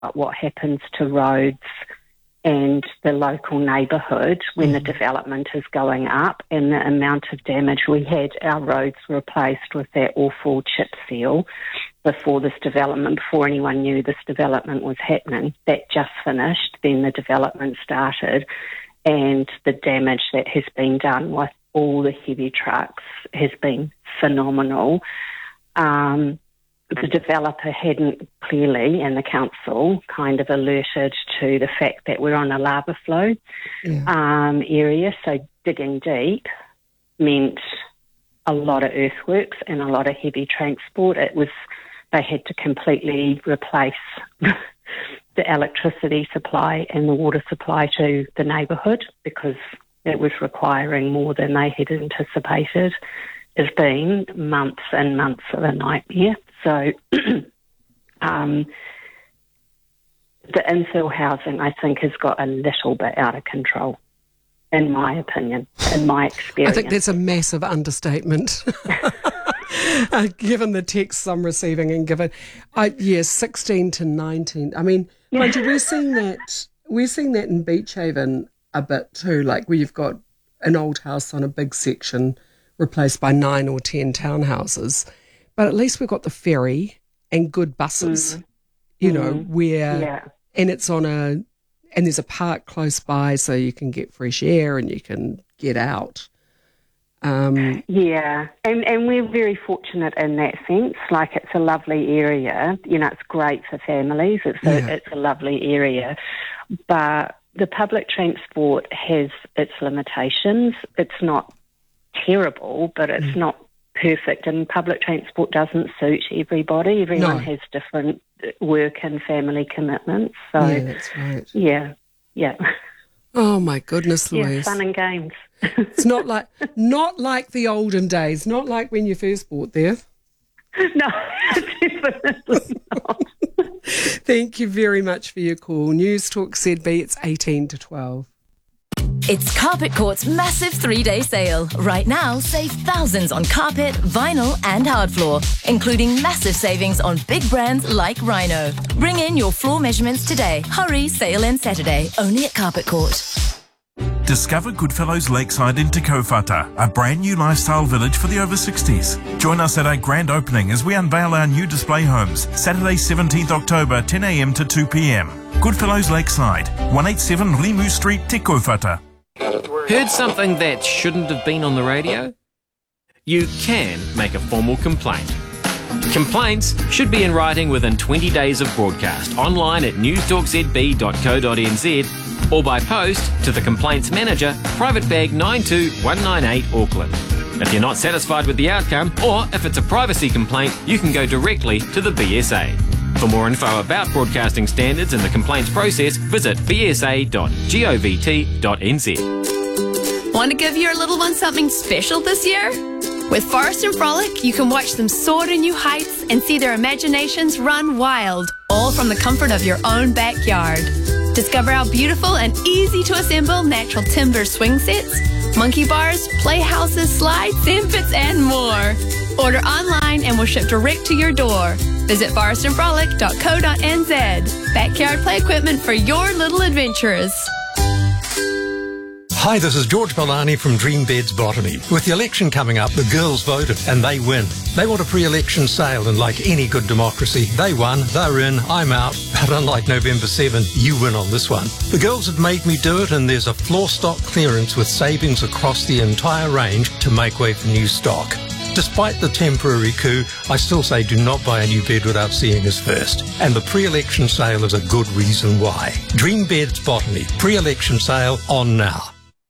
what happens to roads and the local neighbourhood when the development is going up, and the amount of damage we had. Our roads were replaced with that awful chip seal before anyone knew this development was happening. That just finished, then the development started, and the damage that has been done with all the heavy trucks has been phenomenal. The developer hadn't clearly, and the council kind of alerted to the fact that we're on a lava flow area, so digging deep meant a lot of earthworks and a lot of heavy transport. They had to completely replace the electricity supply and the water supply to the neighbourhood because it was requiring more than they had anticipated. It's been months and months of a nightmare. So the infill housing, I think, has got a little bit out of control, in my opinion, in my experience. I think that's a massive understatement, given the texts I'm receiving and given, 16 to 19. I mean, mind you, we're seeing that in Beachhaven a bit too, like where you've got an old house on a big section replaced by 9 or 10 townhouses. But at least we've got the ferry and good buses, and it's and there's a park close by so you can get fresh air and you can get out. And we're very fortunate in that sense. Like, it's a lovely area. It's great for families. It's a lovely area. But the public transport has its limitations. It's not terrible, but it's not perfect, and public transport doesn't suit everybody. Everyone has different work and family commitments. So that's right. Yeah. Oh my goodness, Louise. Fun and games. It's not like the olden days, not like when you first bought there. No, definitely not. Thank you very much for your call. News Talk ZB, it's 18 to 12. It's Carpet Court's massive 3-day sale. Right now, save thousands on carpet, vinyl and hard floor, including massive savings on big brands like Rhino. Bring in your floor measurements today. Hurry, sale ends Saturday, only at Carpet Court. Discover Goodfellows Lakeside in Te Kaupata, a brand new lifestyle village for the over 60s. Join us at our grand opening as we unveil our new display homes, Saturday 17th October, 10 a.m. to 2 p.m. Goodfellows Lakeside, 187 Limu Street, Te Kaupata. Heard something that shouldn't have been on the radio? You can make a formal complaint. Complaints should be in writing within 20 days of broadcast, online at newstalkzb.co.nz or by post to the Complaints Manager, Private Bag 92198 Auckland. If you're not satisfied with the outcome, or if it's a privacy complaint, you can go directly to the BSA. For more info about broadcasting standards and the complaints process, visit bsa.govt.nz. Want to give your little one something special this year? With Forest and Frolic, you can watch them soar to new heights and see their imaginations run wild, all from the comfort of your own backyard. Discover our beautiful and easy-to-assemble natural timber swing sets, monkey bars, playhouses, slides, sand pits, and more. Order online and we'll ship direct to your door. Visit forestandfrolic.co.nz. Backyard play equipment for your little adventurers. Hi, this is George Milani from Dream Beds Botany. With the election coming up, the girls voted and they win. They want a pre-election sale, and like any good democracy, they won, they're in, I'm out. But unlike November 7, you win on this one. The girls have made me do it, and there's a floor stock clearance with savings across the entire range to make way for new stock. Despite the temporary coup, I still say do not buy a new bed without seeing us first. And the pre-election sale is a good reason why. Dream Beds Botany. Pre-election sale on now.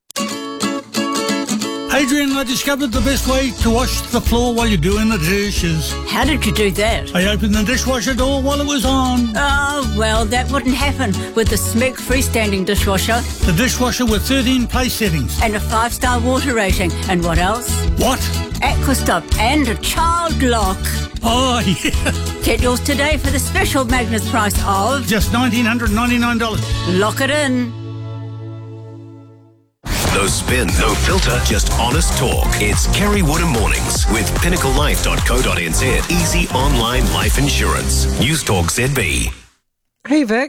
Adrian, I discovered the best way to wash the floor while you're doing the dishes. How did you do that? I opened the dishwasher door while it was on. Oh, well, that wouldn't happen with the Smeg freestanding dishwasher. The dishwasher with 13 place settings. And a 5-star water rating. And what else? What? Aquastop and a child lock. Oh, yeah. Get yours today for the special Magnus price of... just $1,999. Lock it in. No spin, no filter, just honest talk. It's Kerry Woodham Mornings with pinnaclelife.co.nz. Easy online life insurance. News Talk ZB. Hey, Vic.